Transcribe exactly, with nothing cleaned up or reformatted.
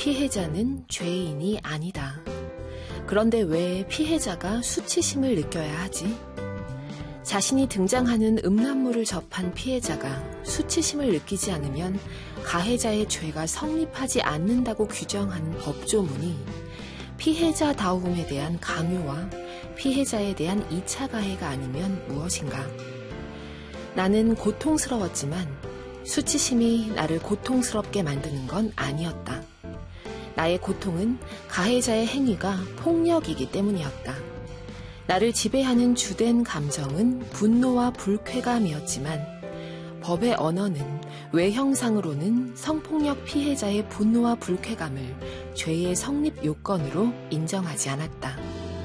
피해자는 죄인이 아니다. 그런데 왜 피해자가 수치심을 느껴야 하지? 자신이 등장하는 음란물을 접한 피해자가 수치심을 느끼지 않으면 가해자의 죄가 성립하지 않는다고 규정하는 법조문이 피해자다움에 대한 강요와 피해자에 대한 이 차 가해가 아니면 무엇인가? 나는 고통스러웠지만 수치심이 나를 고통스럽게 만드는 건 아니었다. 나의 고통은 가해자의 행위가 폭력이기 때문이었다. 나를 지배하는 주된 감정은 분노와 불쾌감이었지만 법의 언어는 외형상으로는 성폭력 피해자의 분노와 불쾌감을 죄의 성립 요건으로 인정하지 않았다.